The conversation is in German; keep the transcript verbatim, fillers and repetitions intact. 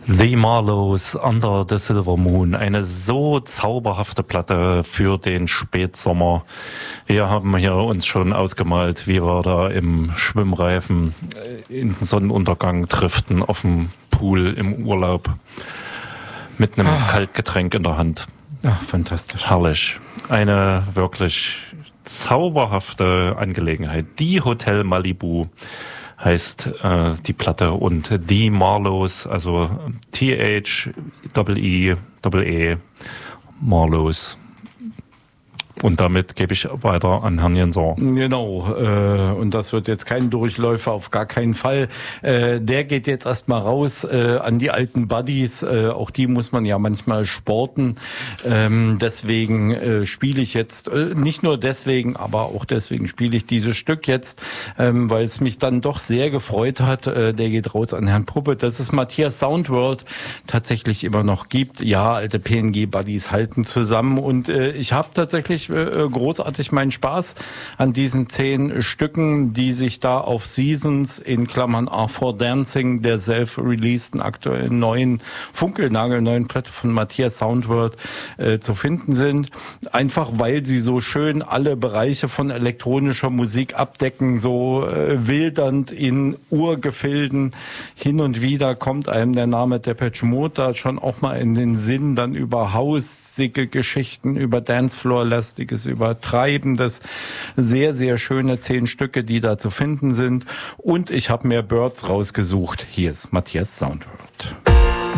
The Marlows, Under the Silver Moon. Eine so zauberhafte Platte für den Spätsommer. Wir haben hier uns schon ausgemalt, wie wir da im Schwimmreifen in den Sonnenuntergang driften auf dem Pool im Urlaub mit einem ah. Kaltgetränk in der Hand. Ach, fantastisch. Herrlich. Eine wirklich zauberhafte Angelegenheit. Die Hotel Malibu heißt äh, die Platte und The Marlows, also T H E E E Marlows. Und damit gebe ich weiter an Herrn Jenser. Genau, äh, und das wird jetzt kein Durchläufer, auf gar keinen Fall. Äh, der geht jetzt erstmal raus äh, an die alten Buddies. Äh, auch die muss man ja manchmal sporten. Ähm, deswegen äh, spiele ich jetzt, äh, nicht nur deswegen, aber auch deswegen spiele ich dieses Stück jetzt, ähm, weil es mich dann doch sehr gefreut hat. Äh, der geht raus an Herrn Puppe. Das ist Matthias Soundworld, tatsächlich immer noch gibt. Ja, alte P N G-Buddies halten zusammen und äh, ich habe tatsächlich großartig meinen Spaß an diesen zehn Stücken, die sich da auf Seasons in Klammern R vier Dancing, der self-releaseden aktuellen neuen funkelnagelneuen Platte von Matthias Soundworld äh, zu finden sind. Einfach weil sie so schön alle Bereiche von elektronischer Musik abdecken, so äh, wildernd in Urgefilden. Hin und wieder kommt einem der Name Depeche Mode da schon auch mal in den Sinn, dann über hausige Geschichten, über Dancefloor-Last Übertreibendes, sehr, sehr schöne zehn Stücke, die da zu finden sind. Und ich habe mir Birds rausgesucht. Hier ist Matthias Soundworld.